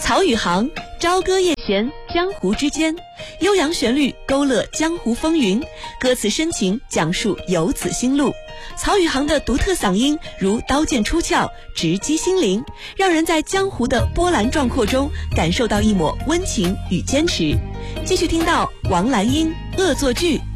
曹宇航，朝歌夜闲，江湖之间，悠扬旋律勾勒江湖风云，歌词深情讲述游子心路。曹宇航的独特嗓音如刀剑出鞘，直击心灵，让人在江湖的波澜壮阔中感受到一抹温情与坚持。继续听到王蓝英《恶作剧》。